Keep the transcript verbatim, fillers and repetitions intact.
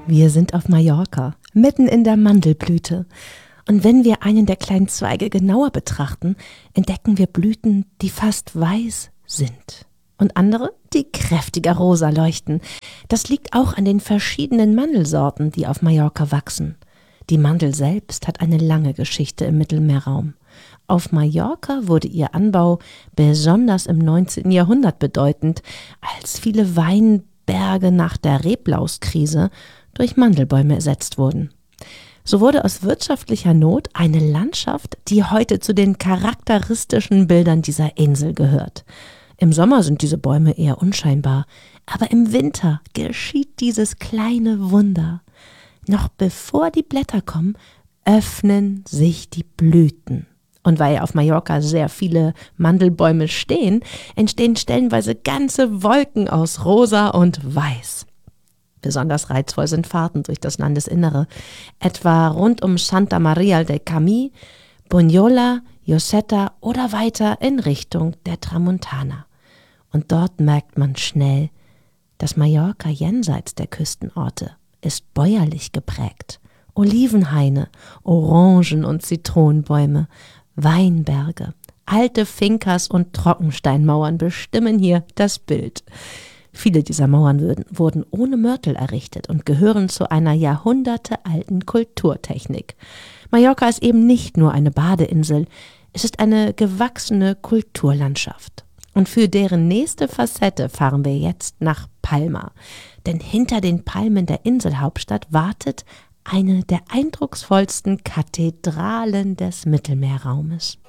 Wir sind auf Mallorca, mitten in der Mandelblüte. Und wenn wir einen der kleinen Zweige genauer betrachten, entdecken wir Blüten, die fast weiß sind. Und andere, die kräftiger rosa leuchten. Das liegt auch an den verschiedenen Mandelsorten, die auf Mallorca wachsen. Die Mandel selbst hat eine lange Geschichte im Mittelmeerraum. Auf Mallorca wurde ihr Anbau besonders im neunzehnten Jahrhundert bedeutend, als viele Weinberge nach der Reblauskrise durch Mandelbäume ersetzt wurden. So wurde aus wirtschaftlicher Not eine Landschaft, die heute zu den charakteristischen Bildern dieser Insel gehört. Im Sommer sind diese Bäume eher unscheinbar, aber im Winter geschieht dieses kleine Wunder. Noch bevor die Blätter kommen, öffnen sich die Blüten. Und weil auf Mallorca sehr viele Mandelbäume stehen, entstehen stellenweise ganze Wolken aus Rosa und Weiß. Besonders reizvoll sind Fahrten durch das Landesinnere, etwa rund um Santa Maria del Camí, Bunyola, Lloseta oder weiter in Richtung der Tramontana. Und dort merkt man schnell, dass Mallorca jenseits der Küstenorte ist bäuerlich geprägt. Olivenhaine, Orangen- und Zitronenbäume, Weinberge, alte Fincas und Trockensteinmauern bestimmen hier das Bild. Viele dieser Mauern würden, wurden ohne Mörtel errichtet und gehören zu einer jahrhundertealten Kulturtechnik. Mallorca ist eben nicht nur eine Badeinsel, es ist eine gewachsene Kulturlandschaft. Und für deren nächste Facette fahren wir jetzt nach Palma. Denn hinter den Palmen der Inselhauptstadt wartet eine der eindrucksvollsten Kathedralen des Mittelmeerraumes.